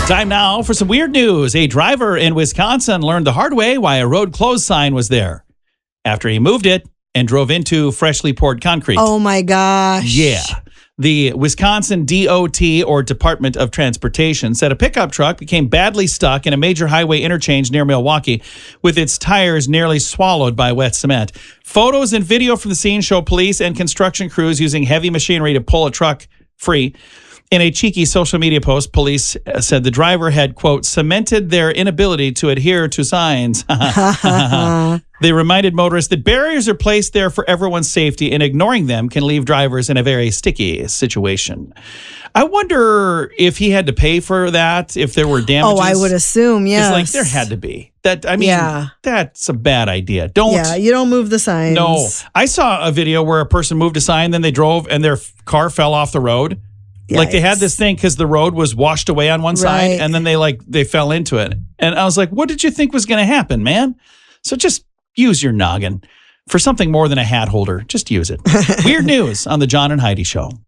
Time now for some weird news. A driver in Wisconsin learned the hard way why a road closed sign was there after he moved it and drove into freshly poured concrete. Oh, my gosh. Yeah. The Wisconsin DOT, or Department of Transportation, said a pickup truck became badly stuck in a major highway interchange near Milwaukee with its tires nearly swallowed by wet cement. Photos and video from the scene show police and construction crews using heavy machinery to pull a truck free. In a cheeky social media post, police said the driver had, quote, cemented their inability to adhere to signs. They reminded motorists that barriers are placed there for everyone's safety, and ignoring them can leave drivers in a very sticky situation. I wonder if he had to pay for that, if there were damages. Oh, I would assume, yes. Like, there had to be. That's a bad idea. You don't move the signs. No. I saw a video where a person moved a sign, then they drove, and their car fell off the road. Yikes. Like, they had this thing because the road was washed away on one side, and then they fell into it. And I was like, what did you think was going to happen, man? So just use your noggin for something more than a hat holder. Just use it. Weird news on the John and Heidi Show.